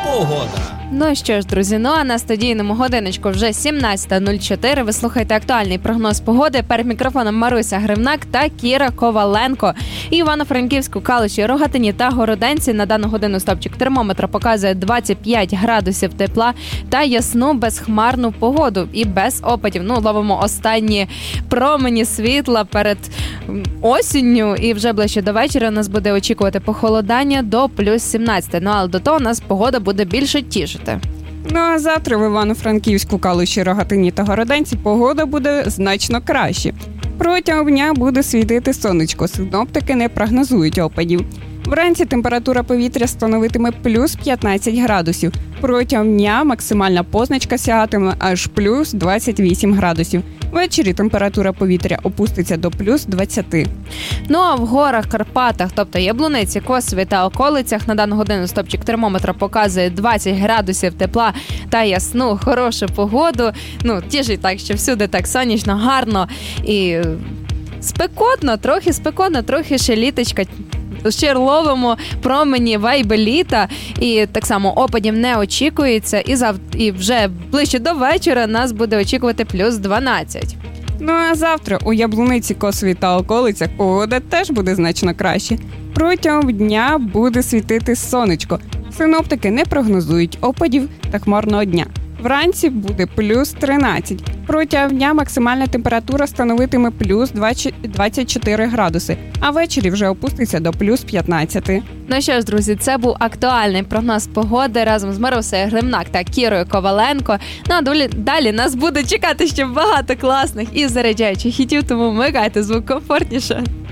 погода. Ну що ж, друзі, а на студійному годиночку вже 17:04. Ви слухаєте актуальний прогноз погоди. Перед мікрофоном Маруся Гривнак та Кіра Коваленко. І Івано-Франківську, Калуші, Рогатині та Городенці на дану годину стопчик термометра показує 25 градусів тепла та ясну безхмарну погоду і без опадів. Ловимо останні промені світла перед осінню, і вже ближче до вечора нас буде очікувати похолодання до плюс 17. Але до того нас погода буде більше тішити. А завтра в Івано-Франківську, Калуші, Рогатині та Городенці погода буде значно краще. Протягом дня буде світити сонечко, синоптики не прогнозують опадів. Вранці температура повітря становитиме плюс 15 градусів. Протягом дня максимальна позначка сягатиме аж плюс 28 градусів. Ввечері температура повітря опуститься до плюс 20. А в горах, Карпатах, тобто Яблуниці, Косові та околицях на дану годину стопчик термометра показує 20 градусів тепла та ясну, хорошу погоду. Тішить так, що всюди так сонячно, гарно і спекотно, трохи ще літочка. Ще ловимо промені вайби літа, і так само опадів не очікується, і вже ближче до вечора нас буде очікувати плюс 12. А завтра у Яблуниці, Косові та околицях погода теж буде значно краще. Протягом дня буде світити сонечко. Синоптики не прогнозують опадів та хмарного дня. Вранці буде плюс 13. Протягом дня максимальна температура становитиме плюс 24 градуси, а ввечері вже опуститься до плюс 15. Що ж, друзі, це був актуальний прогноз погоди разом з Марусею Гривнак та Кірою Коваленко. А далі нас буде чекати ще багато класних і заряджаючих хітів, тому вмикайте звук комфортніше.